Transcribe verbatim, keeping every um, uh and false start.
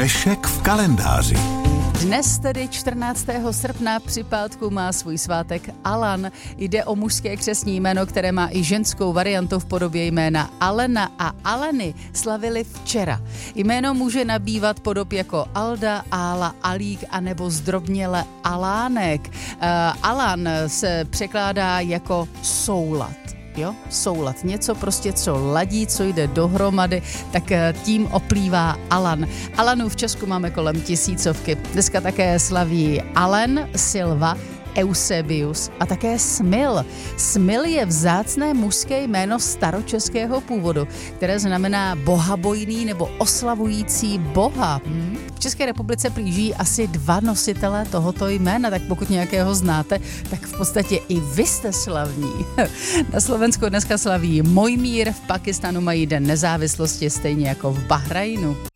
Dnešek v kalendáři. Dnes tedy čtrnáctého srpna při pátku má svůj svátek Alan. Jde o mužské křestní jméno, které má i ženskou variantu v podobě jména Alena a Aleny slavili včera. Jméno může nabývat podob jako Alda, Ála, Alík anebo zdrobněle Alánek. Uh, Alan se překládá jako soulad. Jo, soulad, něco prostě, co ladí, co jde dohromady, tak tím oplývá Alan. Alanů v Česku máme kolem tisícovky. Dneska také slaví Alen, Silva, Eusebius a také Smil. Smil je vzácné mužské jméno staročeského původu, které znamená bohabojný nebo oslavující boha. Hmm? V České republice plíží asi dva nositelé tohoto jména, tak pokud nějakého znáte, tak v podstatě i vy jste slavní. Na Slovensku dneska slaví Mojmír, v Pakistanu mají Den nezávislosti, stejně jako v Bahrajnu.